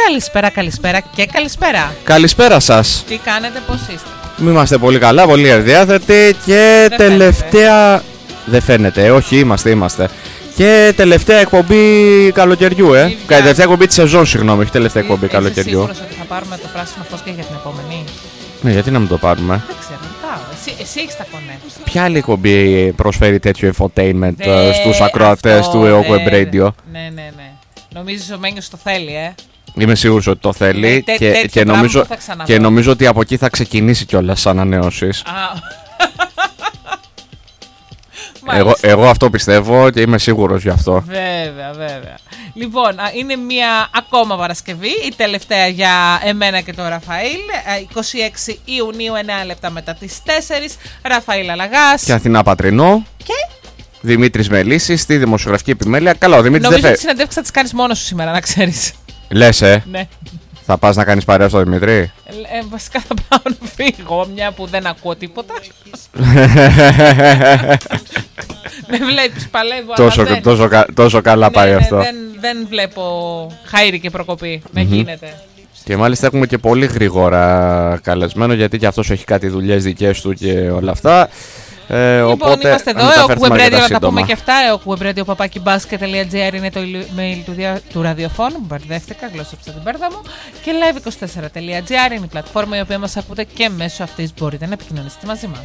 Καλησπέρα και καλησπέρα. Καλησπέρα σας. Τι κάνετε, πώς είστε? Είμαστε πολύ καλά, πολύ ευδιάθετοι και Δεν τελευταία... Δεν φαίνεται, όχι είμαστε. Και τελευταία εκπομπή καλοκαιριού, Τελευταία εκπομπή της σεζόν, συγγνώμη, όχι τελευταία εκπομπή καλοκαιριού. Είσαι σίγουρος ότι θα πάρουμε το πράσινο φως και για την επόμενη? Ναι, γιατί να μην το πάρουμε? Δεν ξέρω, ρωτάω. Εσύ έχεις τα κονέ. Ποια άλλη εκπομπή προσφέρει τέτοιο infotainment στους ακροατές του EO Web Radio? Ναι. Νομίζεις ο Μένιος το θέλει, Είμαι σίγουρος ότι το θέλει και νομίζω ότι από εκεί θα ξεκινήσει κιόλας τις ανανεώσεις. Εγώ αυτό πιστεύω και είμαι σίγουρος γι' αυτό. Βέβαια. Λοιπόν, είναι μία ακόμα Παρασκευή, η τελευταία για εμένα και τον Ραφαήλ. 26 Ιουνίου, 9 λεπτά μετά τις 4. Ραφαήλ Αλαγάς και Αθηνά Πατρινό. Και Δημήτρης Μελίσης στη δημοσιογραφική επιμέλεια. Καλά, ο Δημήτρης νομίζω ότι συνεντεύξεις θα τις κάνεις μόνος σου σήμερα, να ξέρεις. Λες, Ναι. Θα πας να κάνεις παρέα στο Δημήτρη? Βασικά θα πάω να φύγω, μια που δεν ακούω τίποτα. Με βλέπεις, παλεύω, τόσο καλά πάει αυτό. Δεν βλέπω χάιρη και προκοπή να γίνεται. Και μάλιστα έχουμε και πολύ γρήγορα καλεσμένο, γιατί και αυτός έχει κάτι δουλειές δικές του και όλα αυτά. Λοιπόν, οπότε είμαστε εδώ, EOWebradio, να τα πούμε και αυτά. EOWebradio@basket.gr είναι το email του ραδιοφώνου. Μπερδεύτηκα, γλώσσαψα την πέρδα μου. Και live24.gr είναι η πλατφόρμα η οποία μας ακούτε και μέσω αυτής μπορείτε να επικοινωνήσετε μαζί μας.